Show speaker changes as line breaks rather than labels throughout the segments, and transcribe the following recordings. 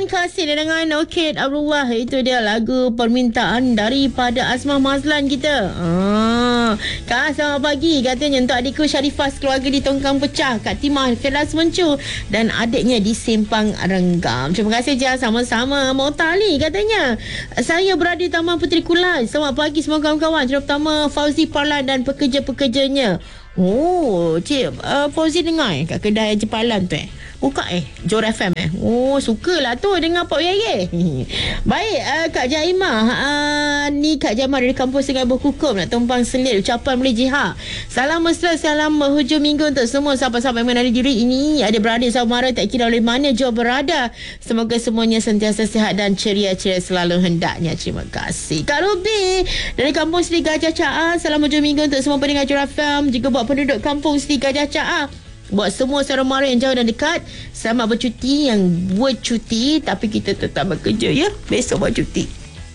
kasih dengan Okey Abdullah. Itu dia lagu permintaan daripada Asmah Mazlan kita. Kak, selamat pagi. Katanya untuk adikku Sharifah keluarga di Tongkang Pecah, Kak Timah Firdaus Mencu dan adiknya di Simpang Renggam. Terima kasih Jia, sama-sama. Mautali katanya, saya berada di Taman Puteri Kulai. Selamat pagi semua kawan-kawan. Terutama Fauzi Parlan dan pekerja-pekerjanya. Oh, Cik Fauzi dengar kat kedai Jepalan tu buka Jor FM sukalah tu dengar Pop Yeye. Baik, Kak Jaimah, ni Kak Jaimah dari kampus Sungai Berkukum nak tumpang selit ucapan boleh jihad. Salam mesra, salam hujung minggu untuk semua sahabat-sahabat yang mengenali diri ini, ada beradik saudara tak kira oleh mana jauh berada. Semoga semuanya sentiasa sihat dan ceria-ceria selalu hendaknya. Terima kasih Kak Ruby dari kampung Seri Gajah Caa. Salam hujung minggu untuk semua pendengar Jor FM, juga buat penduduk kampung Seri Gajah Caa. Buat semua saudara mara yang jauh dan dekat, selamat bercuti. Yang buat cuti tapi kita tetap bekerja ya. Besok buat cuti.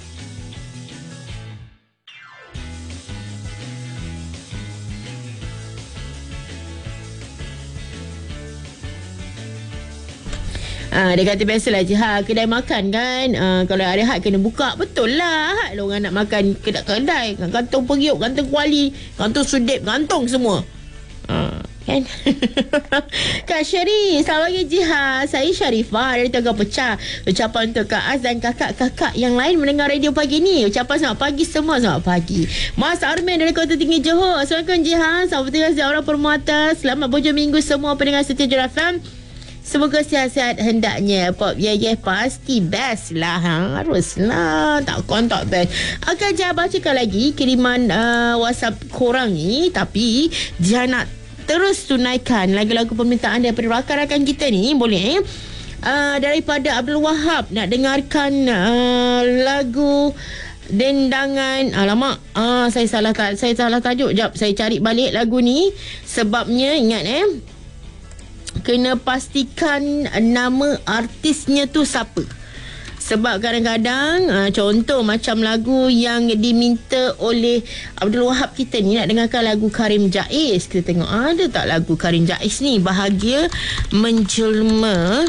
Dia kata biasalah Jihad, kedai makan kan, kalau hari Ahad kena buka. Betul lah, Ahad lah orang nak makan kedai-kedai, gantung periuk, gantung kuali, gantung sudip, gantung semua. Kan? Kak Syeri, selamat pagi Jihad. Saya Sharifah dari Tongkang Pecah. Ucapan untuk Kak Az dan kakak-kakak yang lain mendengar radio pagi ni. Ucapan selamat pagi semua. Selamat pagi Mas Armin dari Kota Tinggi Johor. Assalamualaikum Jihad. Selamat bertugas di Aura Permata. Selamat berhujung minggu semua pendengar setia Jor FM. Semoga sihat-sihat hendaknya. Pop Yeye pasti best lah. Haruslah. Takkan tak best. Akan Jihad bacakan lagi kiriman WhatsApp korang ni. Tapi Jihad nak terus tunaikan lagu-lagu permintaan daripada rakan-rakan kita ni. Boleh daripada Abdul Wahab nak dengarkan lagu dendangan. Alamak, saya salah tajuk. Jap, saya cari balik lagu ni. Sebabnya ingat kena pastikan nama artisnya tu siapa. Sebab kadang-kadang contoh macam lagu yang diminta oleh Abdul Wahab kita ni, nak dengarkan lagu Karim Jais. Kita tengok ada tak lagu Karim Jais ni, Bahagia Menjelma.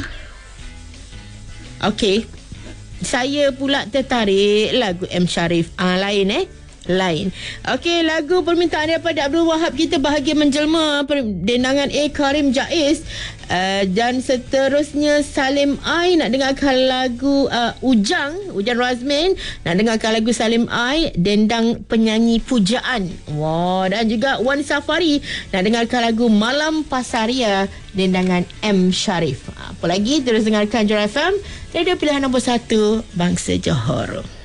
Okey, saya pula tertarik lagu M. Sharif. Lain lain. Okey, lagu permintaan daripada Abdul Wahab kita, Bahagia Menjelma, dendangan Karim Jais. Dan seterusnya Salim Ai nak dengarkan lagu Ujang Razmin, nak dengarkan lagu Salim Ai, dendang penyanyi pujaan. Dan juga Wan Safari nak dengarkan lagu Malam Pasaria, dendangan M. Sharif. Apa lagi, terus dengarkan Jor FM, radio pilihan nombor 1 Bangsa Johor.